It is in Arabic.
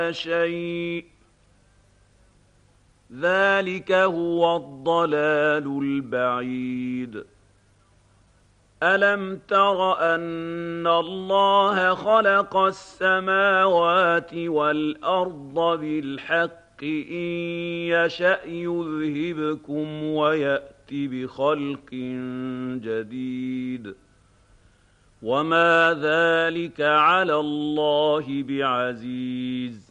شيء ذلك هو الضلال البعيد ألم تر أن الله خلق السماوات والأرض بالحق إن يشأ يذهبكم ويأت بخلق جديد وما ذلك على الله بعزيز